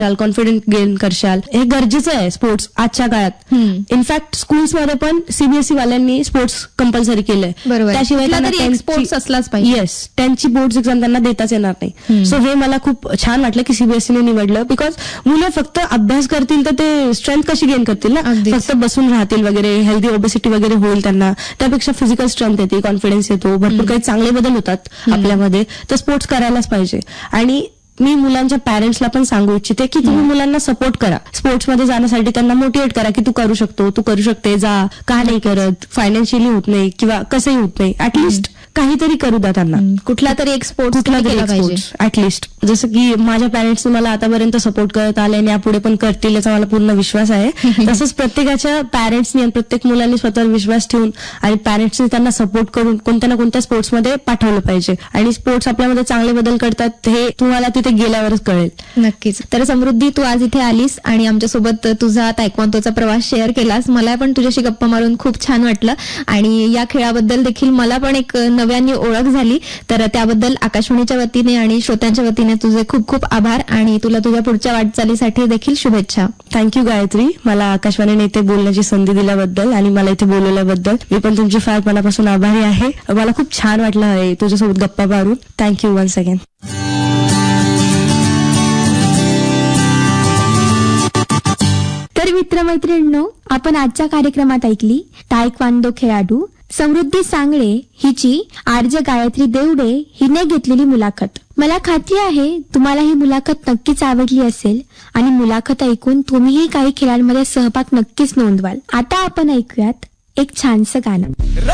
Confidence gain करशाल. हे गरजेचं आहे स्पोर्ट्स आजच्या काळात. इनफॅक्ट स्कूल्समध्ये पण सीबीएसई वाल्यांनी स्पोर्ट्स कंपल्सरी केलंय. बरोबर. त्याशिवाय स्पोर्ट्स असलाच पाहिजे. येस, त्यांची बोर्ड एक्झाम त्यांना देताच येणार नाही. सो हे मला खूप छान वाटलं की सीबीएसईने निवडलं. बिकॉज मुलं फक्त अभ्यास करतील तर ते स्ट्रेंथ कशी गेन करतील ना. फक्त बसून राहतील वगैरे, हेल्दी ओबेसिटी वगैरे होईल त्यांना. त्यापेक्षा फिजिकल स्ट्रेंथ येते, कॉन्फिडन्स येतो, भरपूर काही चांगले बदल होतात आपल्यामध्ये. तर स्पोर्ट्स करायलाच पाहिजे. आणि मी मुलांच्या पॅरेंट्सला पण सांगू इच्छिते की तुम्ही मुलांना सपोर्ट करा. स्पोर्ट्समध्ये जाण्यासाठी त्यांना मोटिवेट करा की तू करू शकतो, तू करू शकते, जा. का नाही करत, फायनान्शियली होत नाही किंवा कसंही होत नाही, ऍटलिस्ट काहीतरी करू द्या त्यांना. कुठला तरी एक स्पोर्ट्स ऍटलिस्ट. जसं की माझ्या पॅरेंट्सने मला आतापर्यंत सपोर्ट करत आले आणि यापुढे पण करतील याचा मला पूर्ण विश्वास आहे. तसंच प्रत्येकाच्या पॅरेंट्सनी आणि प्रत्येक मुलांनी स्वतःवर विश्वास ठेवून आणि पॅरेंट्सनी त्यांना सपोर्ट करून कोणत्या ना कोणत्या स्पोर्ट्समध्ये पाठवलं पाहिजे. आणि स्पोर्ट्स आपल्यामध्ये चांगले बदल करतात हे तुम्हाला तिथे गेल्यावरच कळेल. नक्कीच. तर समृद्धी, तू आज इथे आलीस आणि आमच्यासोबत तुझा तायक्वांदोचा प्रवास शेअर केलास. मला पण तुझ्याशी गप्पा मारून खूप छान वाटलं आणि या खेळाबद्दल देखील मला पण एक नव्याने ओळख झाली. तर त्याबद्दल आकाशवाणीच्या वतीने आणि श्रोत्यांच्या वतीने तुझे खूप खूप आभार आणि तुला तुझ्या पुढच्या वाटचालीसाठी देखील शुभेच्छा. थँक्यू गायत्री, मला आकाशवाणीने इथे बोलण्याची संधी दिल्याबद्दल आणि मला इथे बोलवल्याबद्दल. मी पण तुमची फार मनापासून आभारी आहे. मला खूप छान वाटलं आहे तुझ्यासोबत गप्पा मारून. Thank you once again. तर मित्रमैत्रिणींनो, आपण आजच्या कार्यक्रमात ऐकली तायक्वांदो खेळाडू समृद्धी सांगळे हिची आर्ज गायत्री देवडे हिने घेतलेली मुलाखत. मला खात्री आहे तुम्हाला ही मुलाखत नक्कीच आवडली असेल आणि मुलाखत ऐकून तुम्हीही काही खेळांमध्ये सहभाग नक्कीच नोंदवाल. आता आपण ऐकूयात एक छानसं गाणं.